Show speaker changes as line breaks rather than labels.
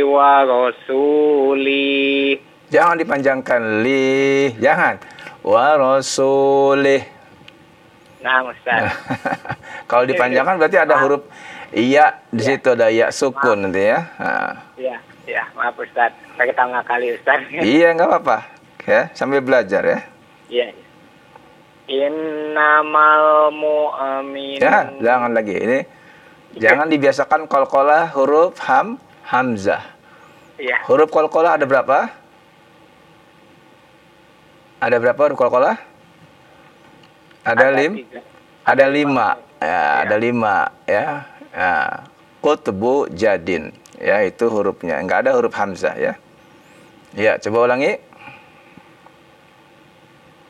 wa rasuli.
Jangan dipanjangkan li, jangan. Wa rasulih.
Nah, Ustaz.
Kalau dipanjangkan berarti ada huruf iya di situ, ada iya sukun nanti ya.
Iya, maaf Ustaz. Saya ketawa kali Ustaz.
Iya, enggak apa-apa. Ya, sambil belajar ya.
Iya. Innamal mu'min.
Ya, jangan lagi. Ini jangan dibiasakan qalqalah huruf hamzah.
Iya.
Huruf qalqalah ada berapa? Ada berapa huruf qalqalah? Ada 5. Ada 5. Ya, ada 5 ya. Nah, qutbu jadin. Ya, itu hurufnya. Enggak ada huruf hamzah ya. Ya, coba ulangi.